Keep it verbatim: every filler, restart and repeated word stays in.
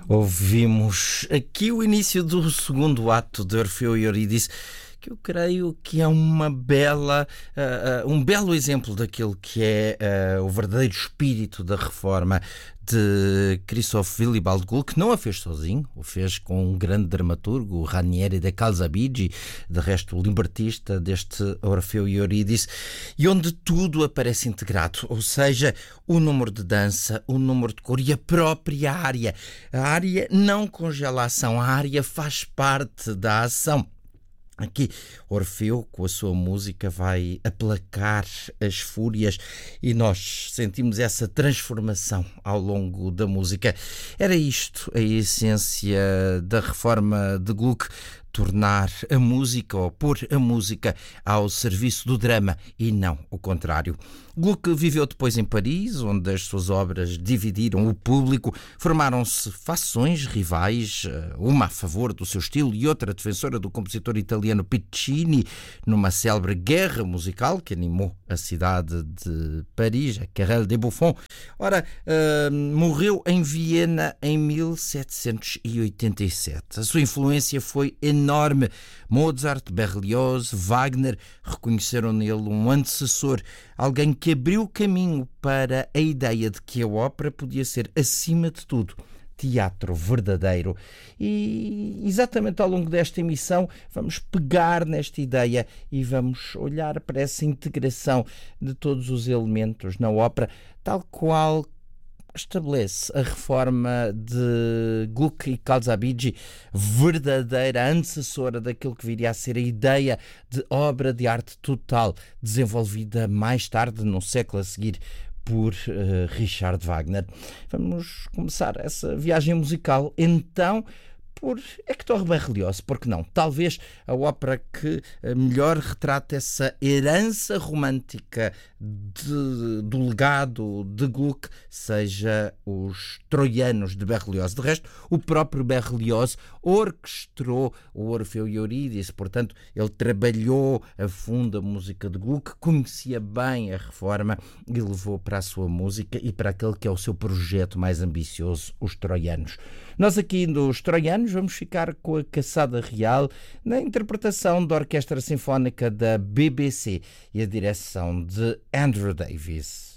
Ouvimos aqui o início do segundo ato de Orfeu e Eurídice, que eu creio que é uma bela, uh, uh, um belo exemplo daquilo que é uh, o verdadeiro espírito da reforma de Christoph Willibald Gluck, que não a fez sozinho, o fez com um grande dramaturgo, o Ranieri da Calzabigi, de resto o libertista deste Orfeu e Eurídice, e onde tudo aparece integrado, ou seja, o número de dança, o número de cor e a própria área. A área não congela a ação, a área faz parte da ação. Aqui, Orfeu, com a sua música, vai aplacar as fúrias e nós sentimos essa transformação ao longo da música. Era isto a essência da reforma de Gluck, tornar a música ou pôr a música ao serviço do drama e não o contrário. Gluck viveu depois em Paris, onde as suas obras dividiram o público, formaram-se fações rivais, uma a favor do seu estilo e outra defensora do compositor italiano Piccini, numa célebre guerra musical que animou a cidade de Paris, a Querelle des Bouffons. Ora, uh, morreu em Viena em mil setecentos e oitenta e sete. A sua influência foi enorme. Mozart, Berlioz, Wagner reconheceram nele um antecessor, alguém que abriu caminho para a ideia de que a ópera podia ser, acima de tudo, teatro verdadeiro. E exatamente ao longo desta emissão vamos pegar nesta ideia e vamos olhar para essa integração de todos os elementos na ópera, tal qual estabelece a reforma de Gluck e Calzabigi, verdadeira antecessora daquilo que viria a ser a ideia de obra de arte total, desenvolvida mais tarde, no século a seguir, por uh, Richard Wagner. Vamos começar essa viagem musical, então, por Hector Berlioz, porque não? Talvez a ópera que melhor retrata essa herança romântica de, do legado de Gluck seja Os Troianos de Berlioz. De resto, o próprio Berlioz orquestrou o Orfeu e Eurídice, portanto, ele trabalhou a fundo a música de Gluck, conhecia bem a reforma e levou para a sua música e para aquele que é o seu projeto mais ambicioso, Os Troianos. Nós aqui nos Troianos vamos ficar com a Caçada Real na interpretação da Orquestra Sinfónica da B B C e a direção de Andrew Davis.